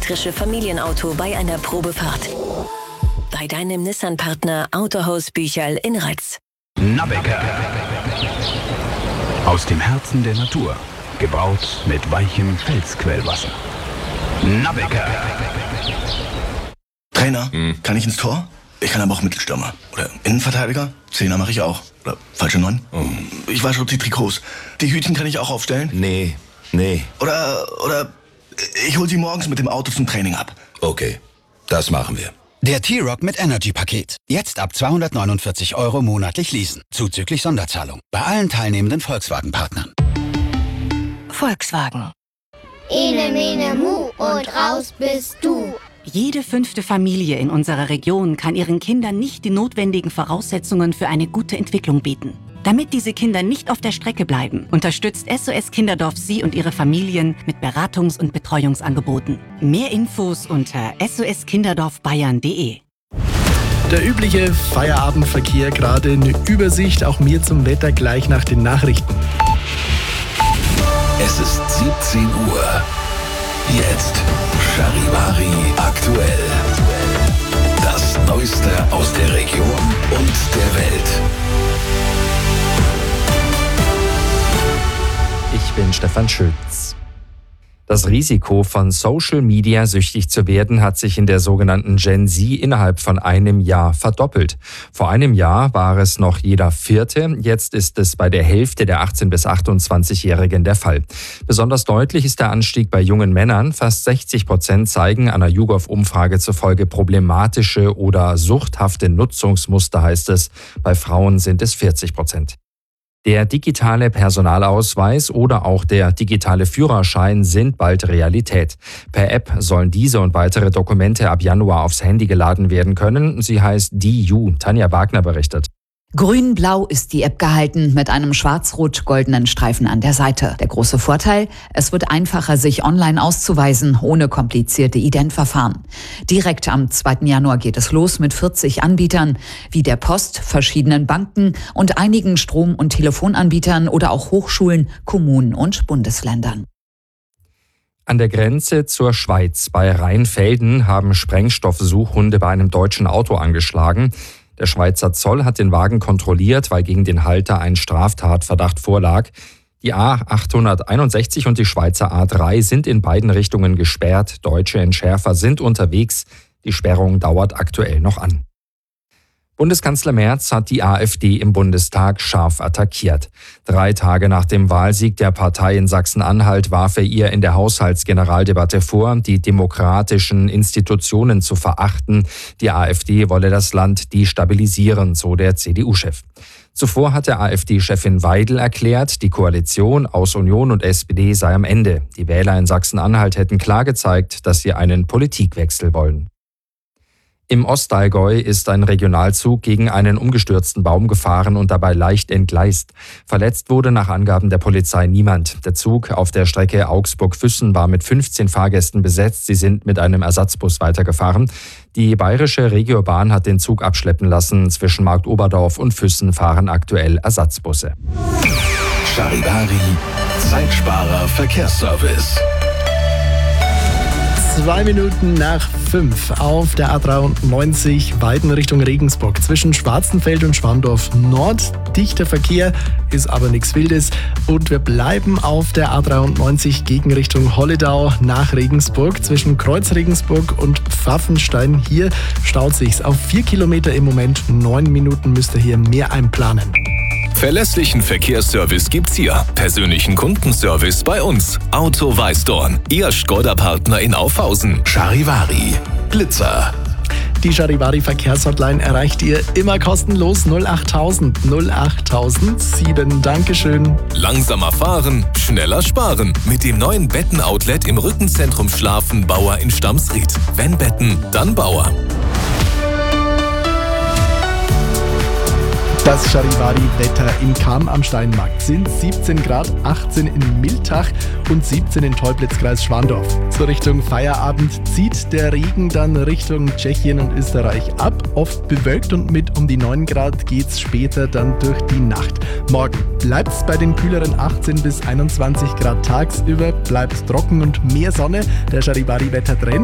elektrische Familienauto bei einer Probefahrt. Bei deinem Nissan-Partner Autohaus Bücherl in Reitz. Nabecker. Aus dem Herzen der Natur. Gebraut mit weichem Felsquellwasser. Nabecker. Trainer, kann ich ins Tor? Ich kann aber auch Mittelstürmer. Oder Innenverteidiger? Zehner mache ich auch. Oder falsche 9? Ich wasche die Trikots. Die Hütchen kann ich auch aufstellen? Nee. Oder ich hol sie morgens mit dem Auto zum Training ab. Okay, das machen wir. Der T-Roc mit Energy-Paket. Jetzt ab 249 € monatlich leasen. Zuzüglich Sonderzahlung. Bei allen teilnehmenden Volkswagen-Partnern. Volkswagen. Ene, mene, mu und raus bist du. Jede 5. Familie in unserer Region kann ihren Kindern nicht die notwendigen Voraussetzungen für eine gute Entwicklung bieten. Damit diese Kinder nicht auf der Strecke bleiben, unterstützt SOS Kinderdorf Sie und Ihre Familien mit Beratungs- und Betreuungsangeboten. Mehr Infos unter soskinderdorfbayern.de. Der übliche Feierabendverkehr, gerade eine Übersicht, auch mir zum Wetter gleich nach den Nachrichten. Es ist 17 Uhr. Jetzt Charivari aktuell. Das Neueste aus der Region und der Welt. Ich bin Stefan Schütz. Das Risiko, von Social Media süchtig zu werden, hat sich in der sogenannten Gen Z innerhalb von einem Jahr verdoppelt. Vor einem Jahr war es noch jeder Vierte, jetzt ist es bei der Hälfte der 18- bis 28-Jährigen der Fall. Besonders deutlich ist der Anstieg bei jungen Männern. Fast 60% zeigen einer YouGov-Umfrage zufolge problematische oder suchthafte Nutzungsmuster, heißt es. Bei Frauen sind es 40%. Der digitale Personalausweis oder auch der digitale Führerschein sind bald Realität. Per App sollen diese und weitere Dokumente ab Januar aufs Handy geladen werden können. Sie heißt DU. Tanja Wagner berichtet. Grün-blau ist die App gehalten mit einem schwarz-rot-goldenen Streifen an der Seite. Der große Vorteil, es wird einfacher, sich online auszuweisen, ohne komplizierte Identverfahren. Direkt am 2. Januar geht es los mit 40 Anbietern, wie der Post, verschiedenen Banken und einigen Strom- und Telefonanbietern oder auch Hochschulen, Kommunen und Bundesländern. An der Grenze zur Schweiz bei Rheinfelden haben Sprengstoffsuchhunde bei einem deutschen Auto angeschlagen. Der Schweizer Zoll hat den Wagen kontrolliert, weil gegen den Halter ein Straftatverdacht vorlag. Die A861 und die Schweizer A3 sind in beiden Richtungen gesperrt. Deutsche Entschärfer sind unterwegs. Die Sperrung dauert aktuell noch an. Bundeskanzler Merz hat die AfD im Bundestag scharf attackiert. 3 Tage nach dem Wahlsieg der Partei in Sachsen-Anhalt warf er ihr in der Haushaltsgeneraldebatte vor, die demokratischen Institutionen zu verachten. Die AfD wolle das Land destabilisieren, so der CDU-Chef. Zuvor hatte AfD-Chefin Weidel erklärt, die Koalition aus Union und SPD sei am Ende. Die Wähler in Sachsen-Anhalt hätten klar gezeigt, dass sie einen Politikwechsel wollen. Im Ostallgäu ist ein Regionalzug gegen einen umgestürzten Baum gefahren und dabei leicht entgleist. Verletzt wurde nach Angaben der Polizei niemand. Der Zug auf der Strecke Augsburg-Füssen war mit 15 Fahrgästen besetzt. Sie sind mit einem Ersatzbus weitergefahren. Die bayerische Regiobahn hat den Zug abschleppen lassen. Zwischen Marktoberdorf und Füssen fahren aktuell Ersatzbusse. Charivari, Zeitsparer Verkehrsservice. 2 Minuten nach 5 auf der A93 Weiden Richtung Regensburg zwischen Schwarzenfeld und Schwandorf Nord. Dichter Verkehr, ist aber nichts Wildes. Und wir bleiben auf der A93 gegen Richtung Holledau nach Regensburg. Zwischen Kreuz Regensburg und Pfaffenstein. Hier staut sich's auf 4 Kilometer im Moment. 9 Minuten müsst ihr hier mehr einplanen. Verlässlichen Verkehrsservice gibt's hier. Persönlichen Kundenservice bei uns. Auto Weißdorn, Ihr Škoda-Partner in Aufhausen. Charivari, Blitzer. Die Charivari Verkehrshotline erreicht ihr immer kostenlos 08000 08007. Dankeschön. Langsamer fahren, schneller sparen. Mit dem neuen Betten-Outlet im Rückenzentrum Schlafen Bauer in Stamsried. Wenn Betten, dann Bauer. Das Charivari-Wetter in Cham am Steinmarkt sind 17 Grad, 18 in Miltach und 17 in Teublitzkreis Schwandorf. So Richtung Feierabend zieht der Regen dann Richtung Tschechien und Österreich ab. Oft bewölkt und mit um die 9 Grad geht's später dann durch die Nacht. Morgen bleibt's bei den kühleren 18 bis 21 Grad tagsüber, bleibt trocken und mehr Sonne. Der Charivari-Wettertrend